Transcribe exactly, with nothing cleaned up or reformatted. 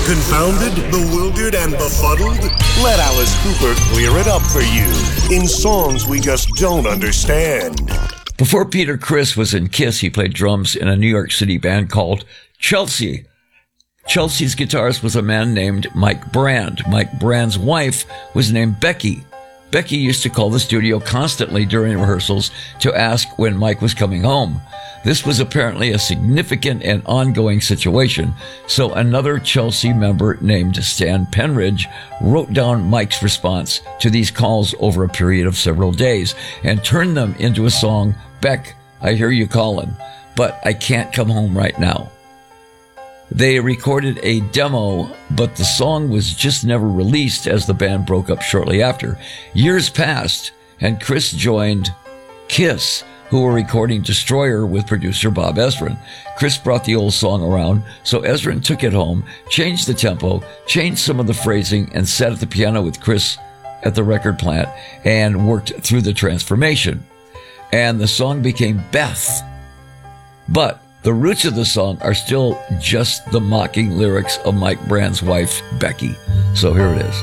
Confounded, bewildered, and befuddled? Let Alice Cooper clear it up for you in songs we just don't understand. Before Peter Criss was in Kiss, he played drums in a New York City band called Chelsea. Chelsea's guitarist was a man named Mike Brand. Mike Brand's wife was named Becky. Becky used to call the studio constantly during rehearsals to ask when Mike was coming home. This was apparently a significant and ongoing situation, so another Chelsea member named Stan Penridge wrote down Mike's response to these calls over a period of several days and turned them into a song, Beck, I Hear You Callin', but I Can't Come Home Right Now. They recorded a demo, but the song was just never released as the band broke up shortly after. Years passed, and Criss joined Kiss, who were recording Destroyer with producer Bob Ezrin. Criss brought the old song around, so Ezrin took it home, changed the tempo, changed some of the phrasing, and sat at the piano with Criss at the record plant and worked through the transformation. And the song became Beth. But the roots of the song are still just the mocking lyrics of Mike Brand's wife, Becky. So here it is.